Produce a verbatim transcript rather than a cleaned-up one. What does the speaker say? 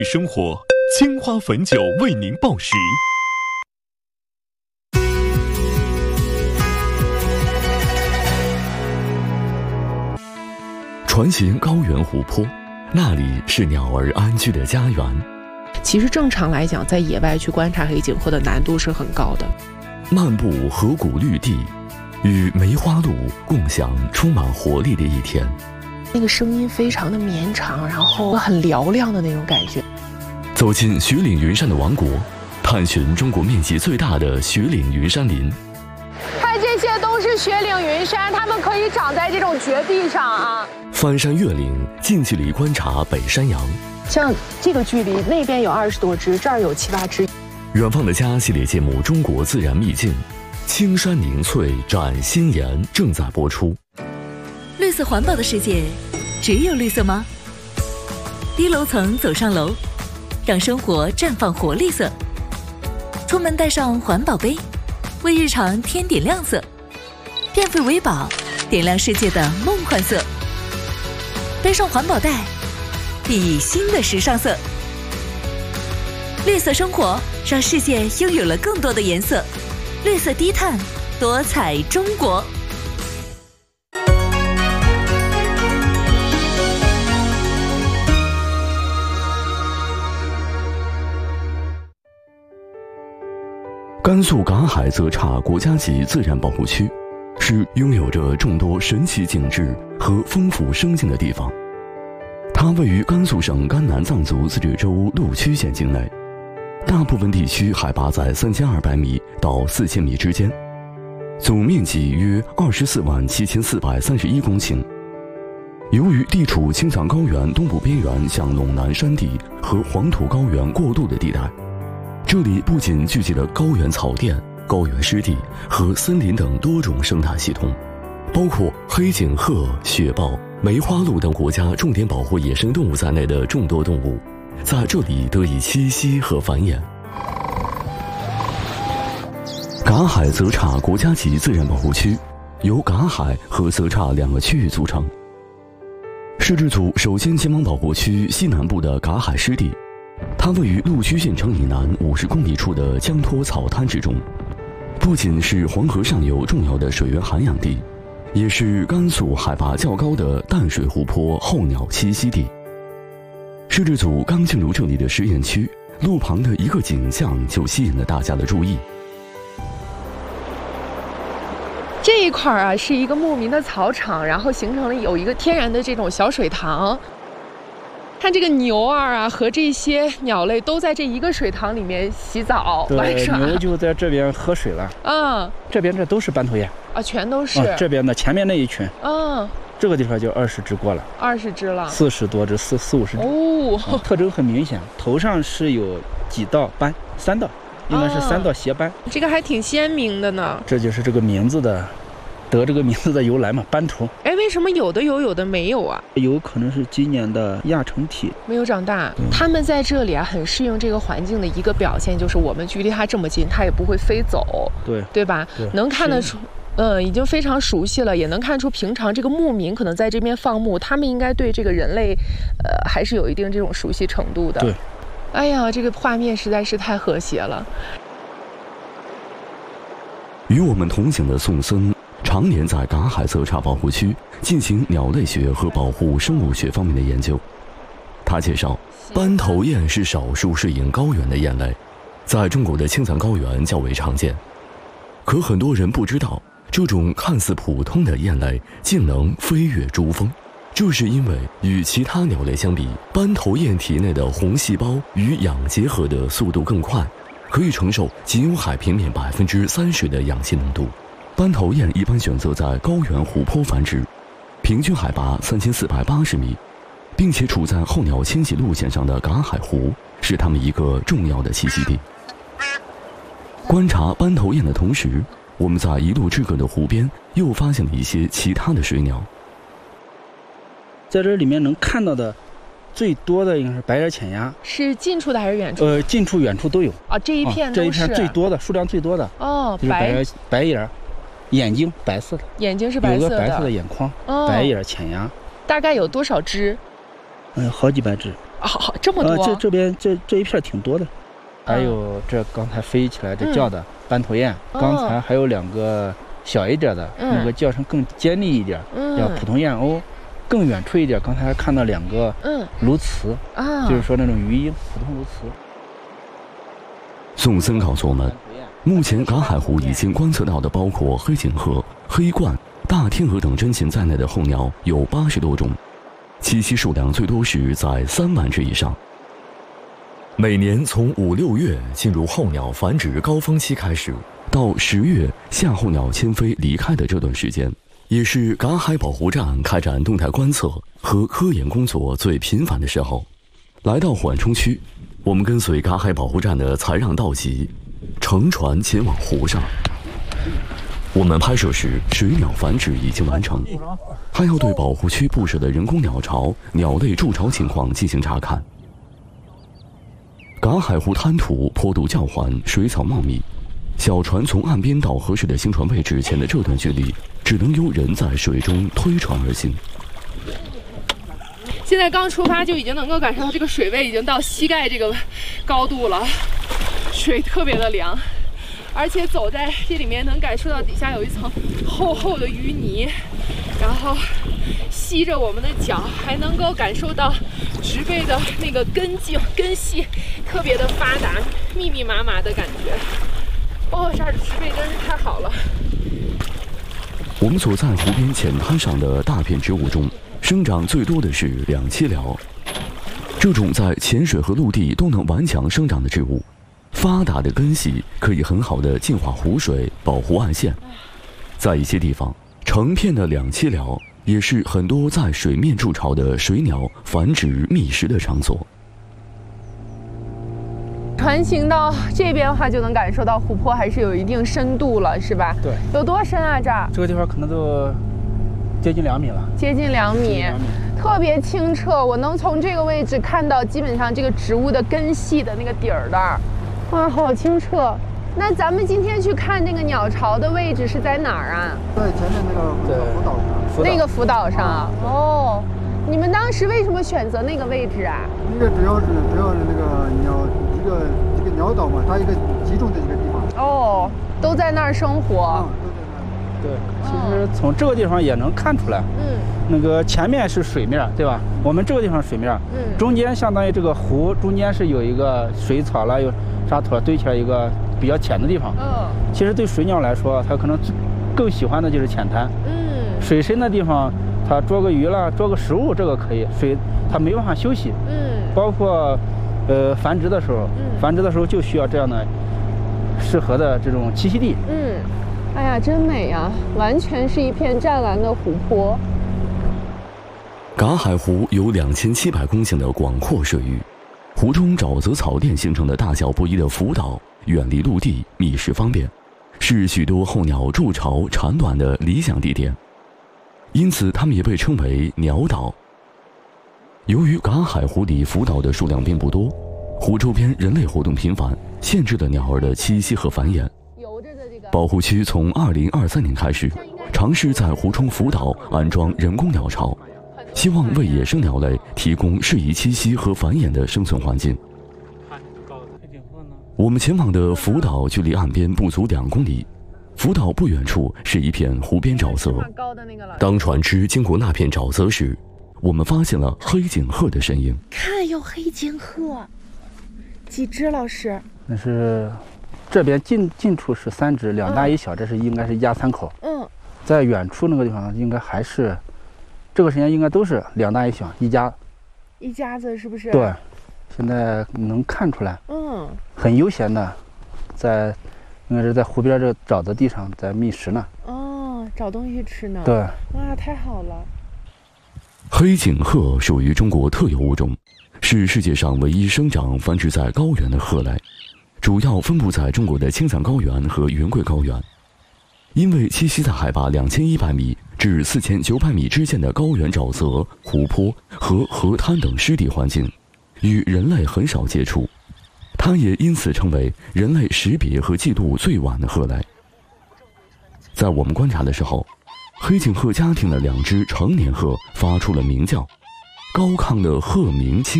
生活，青花汾酒为您报时。船行高原湖泊，那里是鸟儿安居的家园。 其实正常来讲，在野外去观察黑颈鹤的难度是很高的。 漫步河谷绿地，与梅花鹿共享充满活力的一天。 那个声音非常的绵长，然后很嘹亮的那种感觉。 走进雪岭云山的王国，探寻中国面积最大的雪岭云山林。 看，这些都是雪岭云山，它们可以长在这种绝壁上啊。 翻山越岭，近距离观察北山羊。 像这个距离，那边有二十多只，这儿有七八只。 远方的家系列节目《中国自然秘境》，青山凝翠展新颜正在播出。 绿色环保的世界，只有绿色吗？低楼层走上楼，让生活绽放活力色。出门带上环保杯，为日常添点亮色。电费为宝，点亮世界的梦幻色。背上环保袋，熠熠新的时尚色。绿色生活，让世界拥有了更多的颜色。绿色低碳，多彩中国。 甘肃尕海泽杈国家级自然保护区是拥有着众多神奇景致和丰富生境的地方。它位于甘肃省甘南藏族自治州鹿区县境内，大部分地区海拔在三千二百米到四千米之间，总面积约二十四万七千四百三十一公顷。由于地处青藏高原东部边缘向陇南山地和黄土高原过渡的地带，这里不仅聚集了高原草甸、高原湿地和森林等多种生态系统，包括黑颈鹤、雪豹、梅花鹿等国家重点保护野生动物在内的众多动物，在这里得以栖息和繁衍。尕海泽杈国家级自然保护区由尕海和泽杈两个区域组成。摄制组首先前往保护区西南部的尕海湿地，它位于鹿区县城以南五十公里处的江托草滩之中，不仅是黄河上游重要的水源涵养地，也是甘肃海拔较高的淡水湖泊候鸟栖息地。摄制组刚进入这里的实验区，路旁的一个景象就吸引了大家的注意。 这一块啊是一个牧民的草场，然后形成了有一个天然的这种小水塘。看这个牛儿啊和这些鸟类都在这一个水塘里面洗澡玩耍。 牛就在这边喝水了。嗯，这边这都是斑头雁啊，全都是。 啊、这边的前面那一群。 嗯， 这个地方就二十只过了。 二十只了。 四十多只，四四五十只。哦、啊，特征很明显，头上是有几道斑，三道，应该是三道斜斑。 这个还挺鲜明的呢。 这就是这个名字的。得这个名字的由来嘛，斑头。 哎，为什么有的有，有的没有啊？ 有可能是今年的亚成体没有长大。它们在这里啊，很适应这个环境的一个表现，就是我们距离它这么近，它也不会飞走。 对， 对吧？对，能看得出，嗯，已经非常熟悉了，也能看出平常这个牧民可能在这边放牧，他们应该对这个人类，呃，还是有一定这种熟悉程度的。 对。 哎呀，这个画面实在是太和谐了。 与我们同行的宋森。常年在尕海泽杈保护区进行鸟类学和保护生物学方面的研究。他介绍，斑头雁是少数适应高原的雁类，在中国的青藏高原较为常见。可很多人不知道，这种看似普通的雁类竟能飞越珠峰，这是因为与其他鸟类相比，斑头雁体内的红细胞与氧结合的速度更快，可以承受仅有海平面百分之三十的氧气浓度。斑头雁一般选择在高原湖泊繁殖，平均海拔三千四百八十米，并且处在候鸟迁徙路线上的尕海湖是它们一个重要的栖息地。观察斑头雁的同时，我们在一路之隔的湖边又发现了一些其他的水鸟。 在这里面能看到的最多的应该是白眼浅鸭。 是近处的还是远处？ 呃，近处远处都有啊。这一片都是、 啊、这一片最多的数量最多的哦， 就是白白眼。眼睛白色的， 眼睛是白色的， 有个白色的眼眶，哦、白眼浅鸭。 大概有多少只？ 嗯，好几百只。 好，这么多。 呃，这这边这这一片挺多的，还有这刚才飞起来这叫的斑头雁，嗯、刚才还有两个小一点的，嗯、那个叫声更尖利一点，嗯、叫普通燕鸥。更远处一点，刚才还看到两个鸬鹚，嗯、啊，就是说那种鱼鹰，普通鸬鹚。 宋森告诉我们，目前赶海湖已经观测到的包括黑颈鹤、黑鹳、大天鹅等珍禽在内的候鸟有八十多种，栖息数量最多时在三万只以上。每年从五六月进入候鸟繁殖高峰期开始，到十月夏候鸟迁飞离开的这段时间，也是赶海保护站开展动态观测和科研工作最频繁的时候。来到缓冲区，我们跟随赶海保护站的采壤道集，乘船前往湖上。我们拍摄时，水鸟繁殖已经完成，还要对保护区布设的人工鸟巢、鸟类筑巢情况进行查看。赶海湖滩涂坡度较缓，水草茂密，小船从岸边到合适的行船位置前的这段距离，只能由人在水中推船而行。 现在刚出发就已经能够感受到这个水位已经到膝盖这个高度了，水特别的凉，而且走在这里面能感受到底下有一层厚厚的淤泥，然后吸着我们的脚，还能够感受到植被的那个根茎根系特别的发达，密密麻麻的感觉。哦，这儿的植被真是太好了。 我们所在湖边浅滩上的大片植物中，生长最多的是两栖蓼。这种在浅水和陆地都能顽强生长的植物，发达的根系可以很好的净化湖水，保护岸线。在一些地方，成片的两栖蓼也是很多在水面筑巢的水鸟繁殖觅食的场所。 船行到这边的话，就能感受到湖泊还是有一定深度了，是吧？ 对。 有多深啊？这儿？ 这个地方可能都接近两米了。 接近两米，特别清澈。我能从这个位置看到，基本上这个植物的根系的那个底儿的。哇，好清澈。那咱们今天去看那个鸟巢的位置是在哪儿啊？ 在前面那个浮岛上。 那个浮岛上啊？哦。你们当时为什么选择那个位置啊？ 那个主要是主要是那个鸟一个一个鸟岛嘛，它一个集中的一个地方。 哦，都在那儿生活。 嗯，都在那儿。 对，其实从这个地方也能看出来。嗯。那个前面是水面，对吧？我们这个地方水面，嗯，中间相当于这个湖中间是有一个水草啦，有沙土堆起来一个比较浅的地方。嗯。其实对水鸟来说，它可能更喜欢的就是浅滩。嗯。水深的地方。它捉个鱼了，捉个食物，这个可以。水它没办法休息，嗯，包括，呃，繁殖的时候，嗯，繁殖的时候就需要这样的适合的这种栖息地。 嗯，哎呀，真美呀，完全是一片湛蓝的湖泊。 赶海湖有两千七百公顷的广阔水域，湖中沼泽草甸形成的大小不一的浮岛，远离陆地，觅食方便，是许多候鸟筑巢产卵的理想地点。因此，它们也被称为鸟岛。由于赶海湖里浮岛的数量并不多，湖周边人类活动频繁，限制了鸟儿的栖息和繁衍。保护区从二零二三年开始，尝试在湖中浮岛安装人工鸟巢，希望为野生鸟类提供适宜栖息和繁衍的生存环境。我们前往的浮岛距离岸边不足两公里。浮岛不远处是一片湖边沼泽，当船只经过那片沼泽时，我们发现了黑颈鹤的身影。 看，有黑颈鹤，几只？老师？ 那是这边近近处是三只，两大一小，这是应该是一家三口。嗯，在远处那个地方应该还是，这个时间应该都是两大一小，一家。 一家子是不是？ 对，现在能看出来。嗯，很悠闲的，在。应该是在湖边这沼泽地上在觅食呢。 哦，找东西吃呢。 对。 哇，太好了！ 黑颈鹤属于中国特有物种，是世界上唯一生长繁殖在高原的鹤类，主要分布在中国的青藏高原和云贵高原。因为栖息在海拔两千一百米至四千九百米之间的高原沼泽、湖泊和河滩等湿地环境，与人类很少接触。它也因此成为人类识别和记录最晚的鹤类。在我们观察的时候，黑颈鹤家庭的两只成年鹤发出了鸣叫，高亢的鹤鸣清。